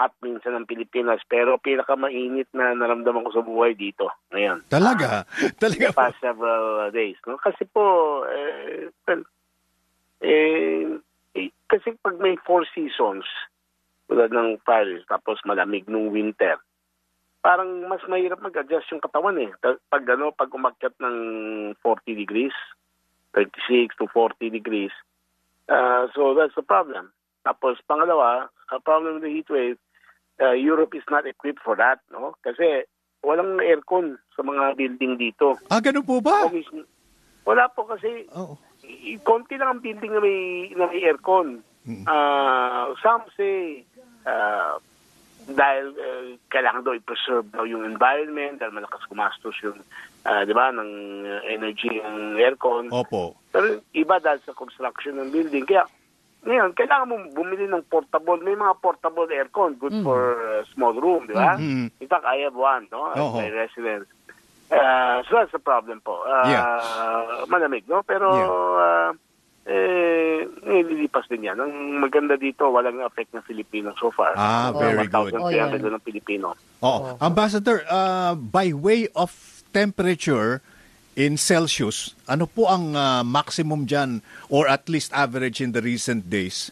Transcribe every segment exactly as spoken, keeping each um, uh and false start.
hot minsan ng Pilipinas, pero pinakamainit na naramdaman ko sa buhay dito ngayon. Talaga? Uh, Talaga the past several days. No? Kasi po, eh, well, eh, eh, kasi pag may four seasons, tulad ng Paris, tapos malamig nung winter, parang mas mahirap mag-adjust yung katawan eh. Pag, ano, pag umakyat ng forty degrees, thirty-six to forty degrees, uh, so that's the problem. Tapos pangalawa, a problem with the heat wave, uh, Europe is not equipped for that, no? Kasi walang aircon sa mga building dito. Ah, ganun po ba? Wala po kasi, oh. konti lang ang building na may, na may aircon. Mm. Uh, some say, uh, dahil uh, kailangan daw i-preserve daw yung environment, dahil malakas kumastos yung, uh, di ba, ng uh, energy ng aircon. Opo. Pero iba dahil sa construction ng building. Kaya, ngayon, kailangan mong bumili ng portable. May mga portable aircon, good mm. for uh, small room, di ba? Mm-hmm. In fact, I have one, no? At my residence. Uh, so that's the problem po. Uh, yeah. Malamig, no? Pero, yeah. uh, eh, nililipas din yan. Ang maganda dito, walang affect ng Filipino so far. Ah, uh, very good. one thousand three hundred ng Pilipino. Oh, Ambassador, uh, by way of temperature, in Celsius, ano po ang uh, maximum dyan or at least average in the recent days?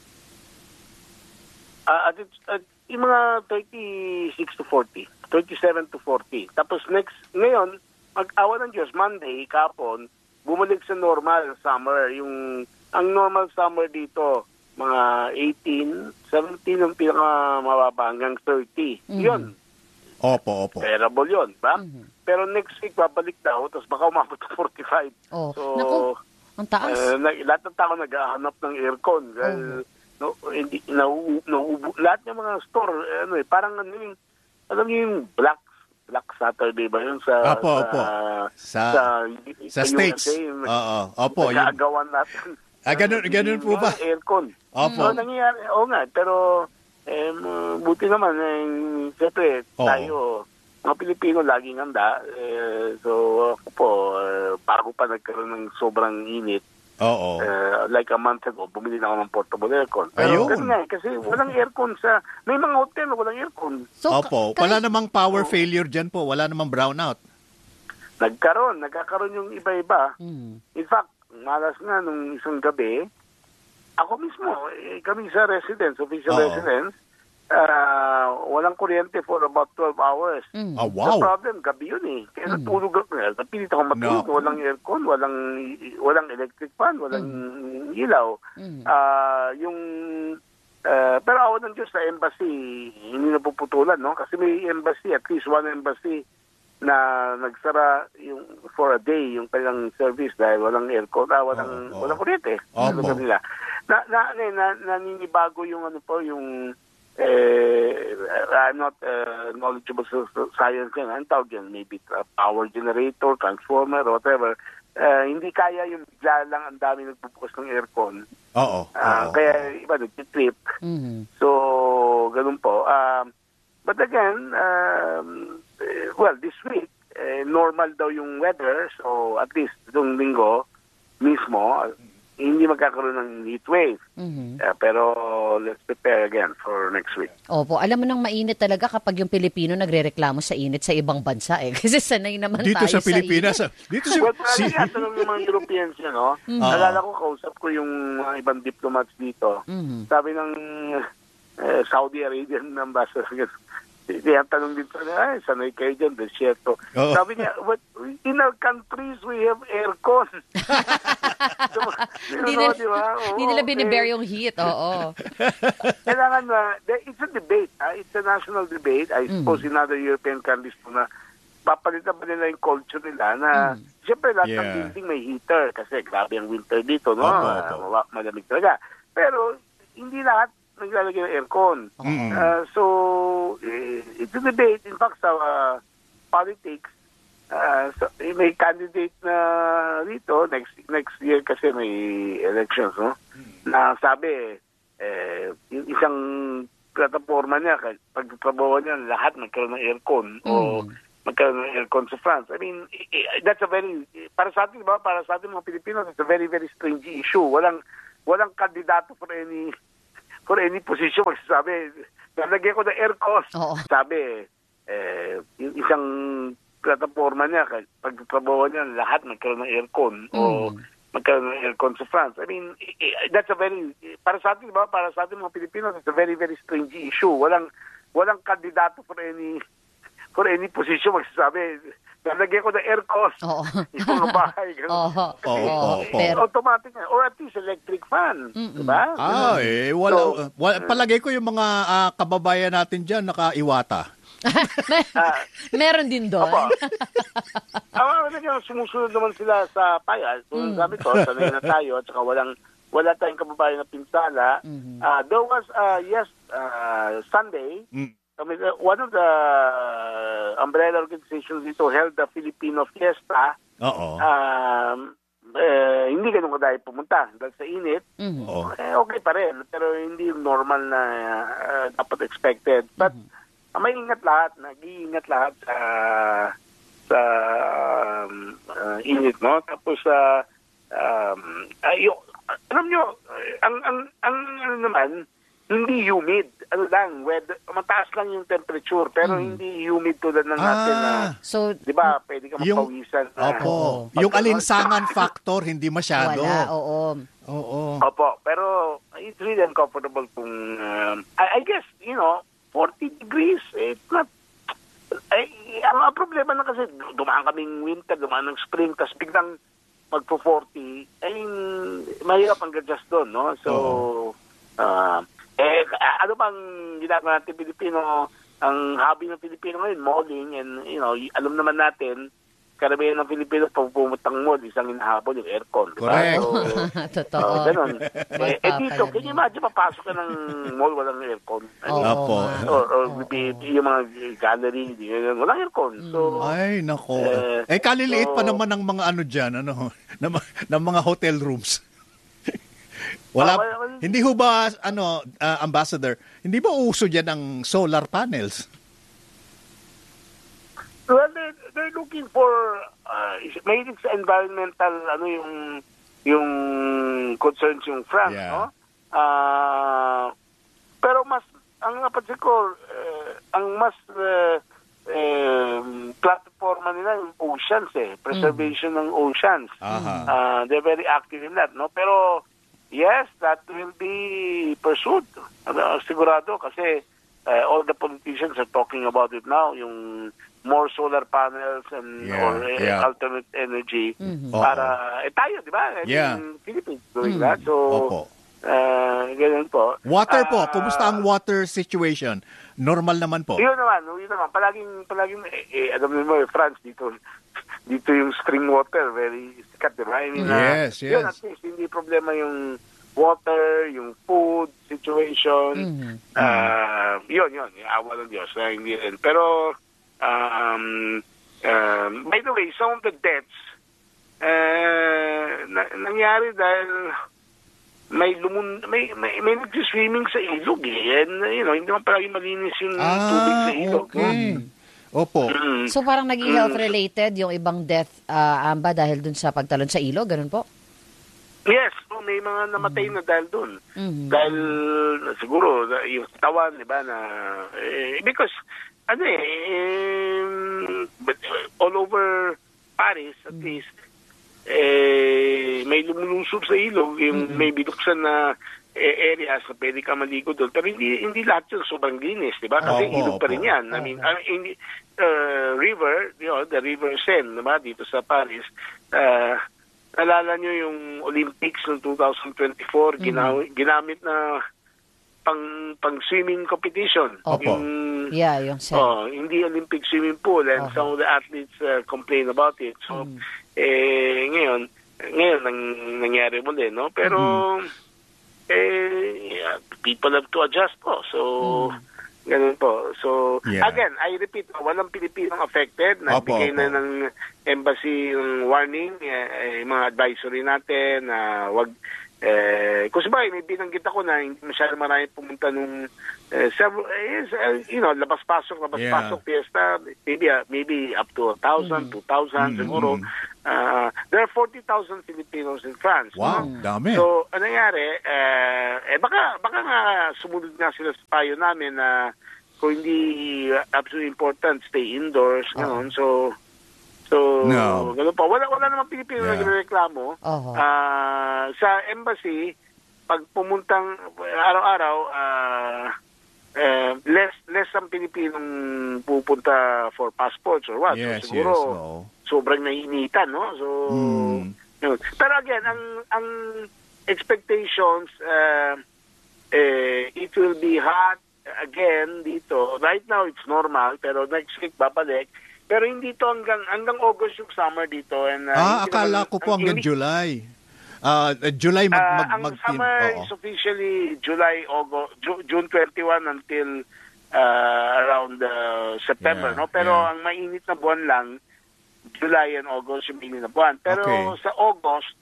Uh, at, at, yung mga thirty-six to forty, thirty-seven to forty. Tapos next, ngayon, mag-awa ng Diyos, Monday, kapon, bumalik sa normal summer. Yung, ang normal summer dito, mga eighteen, seventeen ang pinakamababa hanggang thirty. Mm-hmm. Yun. Opo, opo. Bearable yun, ba? Mm-hmm. Pero next week, babalik daw, tapos baka umabot ng forty-five. Oh. So, naku, ang taas. Uh, lahat ng tao nag-ahanap ng aircon. Dahil, oh. no, hindi, na, na, lahat ng mga store, ano eh, parang ano yung, alam niyo yung Black, Black Saturday ba yun? Sa, opo, sa, opo. Sa, sa, sa States. Oo, opo. Nag-aagawan natin. Ah, ganun, ganun po ba? Aircon. Opo. So, nangyayari, oo nga, pero, eh, buti naman, eh, siyempre, oh. tayo, mga Pilipino laging handa. Eh, so, ako po, eh, bago pa nagkaroon ng sobrang init, Oo. Uh, like a month ago, bumili na ako ng portable aircon. Ayun. Kasi nga, kasi walang aircon sa, may mga hotel na walang aircon. So, Opo, ka- wala namang power so, failure dyan po, wala namang brownout. Nagkaroon, nagkakaroon yung iba-iba. Mm. In fact, malas nga nung isang gabi, ako mismo, eh, kami sa residence, official Oo. residence, uh, walang kuryente for about twelve hours. Mm. Oh, wow. The problem, gabi yun eh. Kaya mm. natulog ako. Napilit ako matulog. No. Walang aircon, walang walang electric fan, walang mm. ilaw. Mm. Uh, yung uh, pero awan ng Diyos sa embassy, hindi napuputulan, no? Kasi may embassy, at least one embassy na nagsara yung for a day yung kanilang service dahil walang aircon, ah, walang oh, oh. walang kuryente. Oh, ano oh. nila. Na, na, na, na naninibago yung ano po yung eh, I'm not uh, knowledgeable sa science yan. Ang tawag yan, maybe uh, power generator, transformer, whatever. Uh, hindi kaya yung bigla lang ang dami nagbubukas ng aircon. Oo. Uh, kaya iba nag-trip. Mm-hmm. So, ganun po. Um, but again, um, well, this week, uh, normal daw yung weather. So, at least itong linggo mismo, hindi magkakaroon ng heat wave. Mm-hmm. Uh, pero let's prepare again for next week. Opo, alam mo nang mainit talaga kapag yung Pilipino nagrereklamo sa init sa ibang bansa eh. Kasi sanay naman dito tayo sa Pilipinas. Sa init. Dito sa well, si... Well, yung mga Europeans yun, no? Mm-hmm. Alala ko, kausap ko yung mga ibang diplomats dito. Mm-hmm. Sabi ng uh, Saudi Arabian ambassador, Kaya tanong dito, ay, sanay kayo dyan, desierto. Oh. Sabi niya, but in our countries, we have aircon. Hindi nila, diba? oh, nila binibear yung heat, oo. Kailangan na, it's a debate, ah. It's a national debate. I suppose mm. in other European countries po na papalitan pa nila yung culture nila na, mm. siyempre lahat yeah. ng building may heater kasi grabe ang winter dito, no? Opo, opo. Uh, malamig talaga. Pero, hindi lahat naglalagay ng aircon. Mm-hmm. Uh, so, uh, it's a debate. In fact, sa uh, politics, uh, so, may candidate na dito, next next year kasi may elections, no? Mm-hmm. Na sabi, eh, yung isang plataforma niya, pagtrabaho niya, lahat magkaroon ng aircon mm-hmm. o magkaroon ng aircon sa France. I mean, that's a very, para sa atin, diba? Para sa atin mga Pilipino, it's a very, very strange issue. Walang, walang kandidato for any for any position, magsasabi, nalagyan ko ng aircon. Oo. Sabi, eh, yung isang plataforma niya, pag trabaho niya, lahat nagkaroon ng aircon. Mm. O magkaroon ng aircon sa France. I mean, that's a very, para sa atin, ba, para sa atin mga Pilipino, it's a very, very strange issue. Walang, walang kandidato for any, for any position, magsasabi, nalagyan ko ng aircon. Oo. Yung mga bahay. Oo. Oo, oo, oo. Eh, automatic na. Or at least electric fan. Diba? Ah, eh, wala, So, wala, palagay ko yung mga ah, kababayan natin dyan nakaiwata. ah, Meron din doon. Opo. Ah, uh, sumusunod naman sila sa payas. So, Mm. sabi ko, sanay na tayo at saka walang, wala tayong kababayan na pinsala. Mhm. Uh, there was, uh, yes, uh, Sunday, Mm. I mean, uh, one of the umbrella organizations dito held the Filipino Fiesta. Oo. Um, eh, hindi ganun kadahil pumunta dahil sa init. Mhm. Oo. Eh, okay pa rin, pero hindi yung normal na uh, dapat expected. But uh, may ingat lahat, nag-iingat lahat sa sa um, uh, init, no? Tapos sa uh, um, ayo, alam nyo, ang ang ang ano naman, hindi humid. Ano lang, weather, mataas lang yung temperature, pero hindi humid tulad ng natin na, Ah, So, di ba, pwede ka yung- mapawisan. na- opo. Pag- Yung alinsangan factor, hindi masyado. wala. Oo. Oo. Opo, pero it's really uncomfortable kung, um, I, I guess, you know, forty degrees, it's not, ay, ang, ang problema na kasi, dumaan kaming winter, dumaan ng spring, tapos biglang magpo forty, ay, mahirap ang adjust doon, no? So, uh, eh, ano bang ginagawa natin Pilipino, ang hobby ng Pilipino ngayon, malling, and, you know, alam naman natin, karamihan ng Pilipino, pag pumutang mall, isang inahabol yung aircon. Diba? Correct. So, Totoo. oh, ganun. eh, eh dito, can you imagine, papasok ka ng mall, walang aircon. I mean, Oo. Opo. nga. or, or maybe yung mga gallery, di- walang aircon. So, Ay, nako. Eh, Eh, kaliliit pa so- naman ng mga ano dyan, ano, ng, ng mga hotel rooms. Wala, Ah, well, well- hindi ho ba, ano, ah, Ambassador, hindi ba uso dyan ang solar panels? well, they're, they're looking for, uh, maybe it's environmental, ano yung, yung concerns yung France, Yeah. no? Ah, pero mas, ang napansin ko, uh, ang mas uh, um, platforma nila yung oceans eh, preservation ng oceans. Aha. Uh, they're very active in that, no? Pero, yes, that will be pursued. Ano, sigurado kasi uh, all the politicians are talking about it now, yung more solar panels and Yeah, or uh, yeah. alternate energy Mhm. para eh tayo, di ba? I Yeah. mean, Philippines doing that. So, Opo. uh, ganun po. Water po, Ah, kumusta ang water situation? Normal naman po. Yun naman, yun naman. Palaging, palaging, eh, eh, alam mo mo, France, dito, dito yung spring water, very sikat, di ba? I mean, ah, Yes, Yun, yes. at least, hindi problema yung water, yung food situation. Mhm. Ah, yun, yun, yung awa ng Diyos. Na hindi rin. Pero, um, um, by the way, some of the deaths, uh, na, nangyari dahil may lumun may may, may nag-swimming sa ilog eh. And, you know, hindi naman palagi malinis yung tubig sa Ah, ilog. okay. Opo. Mm. So parang naging health related yung ibang death, ah, Amba, dahil dun sa pagtalon sa ilog, ganun po? Yes, so may mga namatay na dahil doon. Mhm. Dahil siguro na- yung tawan, di ba, na eh, because ano eh, um, but, uh, all over Paris at least eh may lumulusob sa ilog, yung may binuksan na eh, areas na pwede ka maligo doon. Pero hindi hindi lahat yun sobrang linis, di ba? Kasi Opo, ilog pa rin opo. yan. I mean, uh, hindi, uh, river, you know, the River Seine, di ba, dito sa Paris, uh, nalala nyo yung Olympics noong twenty twenty-four, ginaw- ginamit na pang pang swimming competition. Opo. Yung, Yeah, yung sa... oh, hindi Olympic swimming pool, and Okay. some of the athletes uh, complain about it. So, eh, ngayon, ngayon nang, nangyari muli, no? Pero, eh, yeah, people have to adjust po. So, ganun po. So, Yeah. again, I repeat, walang Pilipinong affected. Nagbigay Opo, na opo. ng embassy ng warning, eh, eh, mga advisory natin, na wag Eh, kung sabay, may binanggit ako na hindi masyado marami pumunta nung eh, several, eh, uh, you know, labas-pasok, labas-pasok, Yeah. fiesta, maybe, uh, maybe up to one thousand, two thousand, Mm. siguro. Mm. Uh, there are forty thousand Filipinos in France. Wow, no? dami. So, ano nangyari, eh, eh baka, baka nga sumunod nga sila sa payo namin na kung hindi absolutely important, stay indoors, gano'n. So, so, No. gano'n pa. Wala, wala namang Pilipino Yeah. na nagreklamo. Oho. Ah, sa embassy, pag pumuntang araw-araw, ah, eh, less less ang Pilipinong pupunta for passports or what. Yes, so, siguro, yes, oo. sobrang nainitan, no? So, Hmm. yun. Pero again, ang ang expectations, uh, eh, it will be hot again dito. Right now, it's normal, pero next week, babalik. Pero hindi to hanggang, hanggang August yung summer dito. And, uh, Ah, hindi akala naman- ko po ang hanggang hindi- July. Ah, July mag, Ah, mag, ang mag, summer oo. is officially July, August, Ju- June twenty-one until uh, around uh, September, Yeah, no? Pero yeah. ang mainit na buwan lang, July and August yung mainit na buwan. Pero Okay. sa August,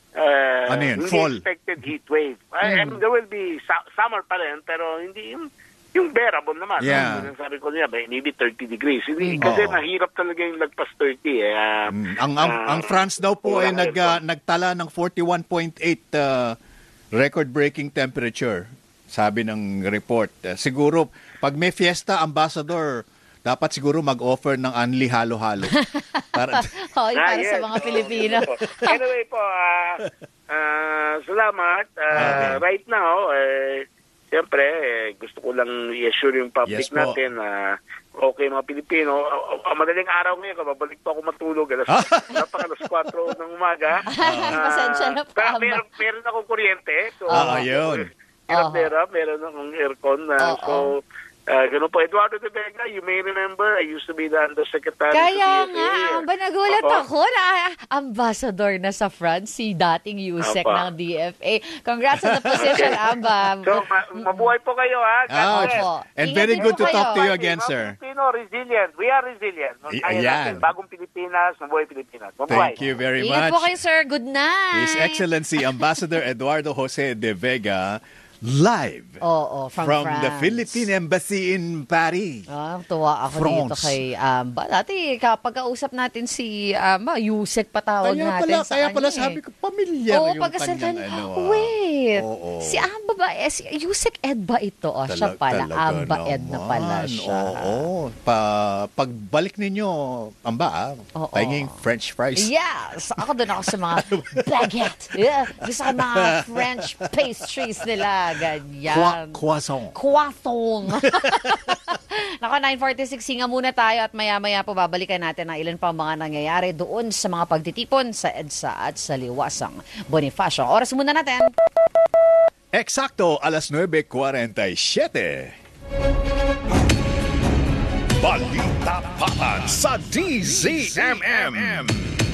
uh, Ano yun? hindi Fall? expected heat wave. I- I mean, there will be su- summer pa rin, pero hindi yung, yung bearable naman. Yeah. No? Sabi ko niya, maybe thirty degrees. Hindi, kasi Oo. mahirap talaga yung lagpas thirty. Eh. Ah, Mm, ang, ang, ah, ang France daw po ay wala nag, aircon. ah, nagtala ng forty-one point eight uh, record-breaking temperature, sabi ng report. Uh, siguro, pag may fiesta, ambassador, dapat siguro mag-offer ng unli halo-halo. Para, Hoy, Ah, para yes. sa mga Pilipino. Anyway po, ah, ah, salamat. Ah, Okay. Right now, eh, siyempre, eh, gusto ko lang i-assure yung public Yes po. natin na okay mga Pilipino. Ah, ah, madaling araw ngayon, kababalik pa ako matulog. Alas, napaka alas kwatro ng umaga. Ah, Pasensya na po, pero Amba. meron, meron akong kuryente. So, Ah, yun. Hirap Aha. na hirap. Meron akong aircon. na Oo. So, Uh, ganun po, Eduardo de Vega, you may remember, I used to be the undersecretary Kaya to D F A. nga, aba, nagulat Oo. ako na ambassador na sa France, si dating Yusek Apa. ng D F A. Congrats on the position, Amba. So, ma- mabuhay po kayo, ha? God Ah, bless. Opo. and Ingat very din good po to kayo. talk to you Mga again, sir. Pilipino, resilient. We are resilient. Y- Kaya ayan. natin. Bagong Pilipinas, mabuhay Pilipinas. Mabuhay. Thank you very Ingat much. po kayo, sir. Good night. His Excellency Ambassador Eduardo Jose de Vega, live Oo, from, from France. the Philippine Embassy in Paris. Ah, tuwa ako France. dito kay Amba. Dati, kapag kausap natin si Amba, Yusek patawag Kaya natin pala, sa kaya kanya. pala eh. sabi ko, pamilyar Oo, yung pagkasalan, kanyang ano. ah. wait, Oo. si Amba ba, eh, si Yusek Ed ba ito? Oh, siya Talag- pala, talaga Amba Ed na pala naman. siya. Oo. Pa, pagbalik ninyo, Amba, ah, Oo. pahinging French fries. Yes! Ako doon ako sa mga baguette. Yeah. Gusto ko mga French pastries nila. Ganyan. Qua- croissant. Croissant. Nako, nine forty-six, hinga muna tayo at maya-maya po babalikan natin ang ilan pa mga nangyayari doon sa mga pagtitipon sa EDSA at sa Liwasang Bonifacio. Oras muna natin. Eksakto, alas nueve forty-seven. Balita Papan sa D Z M M.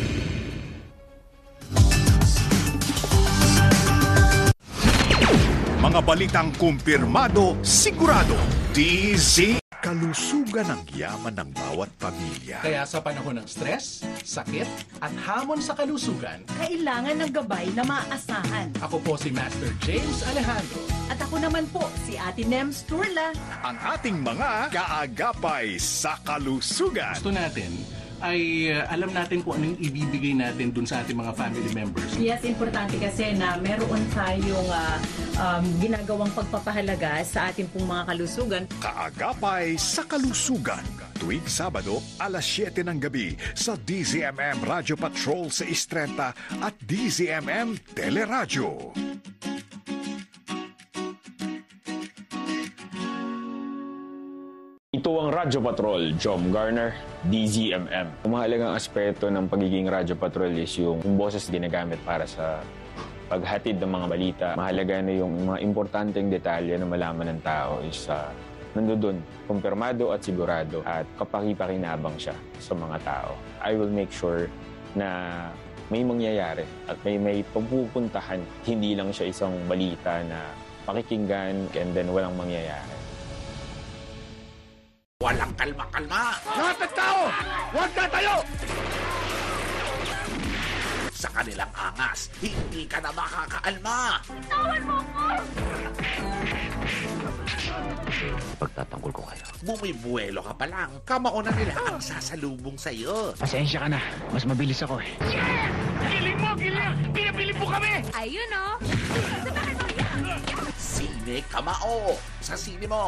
Mga balitang kumpirmado, sigurado. D Z Kalusugan ang yaman ng bawat pamilya. Kaya sa panahon ng stress, sakit, at hamon sa kalusugan, Kailangan ng gabay na maaasahan. ako po si Master James Alejandro. At ako naman po, si Ate Nems Turla. Ang ating mga kaagapay sa kalusugan. Gusto natin ay uh, alam natin kung anong ibibigay natin dun sa ating mga family members. Yes, importante kasi na meron tayong ah, um, ginagawang pagpapahalaga sa ating pong mga kalusugan. Kaagapay sa kalusugan. Tuwing Sabado, alas siyete ng gabi sa D Z M M Radio Patrol sa Istrenta at D Z M M Teleradyo. Ito ang Radyo Patrol, Jom Garner, D Z M M. Ang mahalagang aspeto ng pagiging Radyo Patrol is yung, yung boses ginagamit para sa paghatid ng mga balita. Mahalaga na yung mga importanteng detalye na malaman ng tao is uh, nandoon, kumpirmado at sigurado at kapakipakinabang siya sa mga tao. I will make sure na may mangyayari at may may pupuntahan. Hindi lang siya isang balita na pakikinggan and then walang mangyayari. Walang kalma-kalma! Lahat ng tao! Huwag na tayo! sa kanilang angas. Hindi ka na makakaalma. Pagtatanggol ko kayo. Bumibuelo ka pa lang, kamao na nila ang sasalubong sa'yo. Pasensya ka na. Mas mabilis ako eh. Giling mo, giling! Pinapili mo kami! Ayun, oh. Sine Kamao sa sine mo.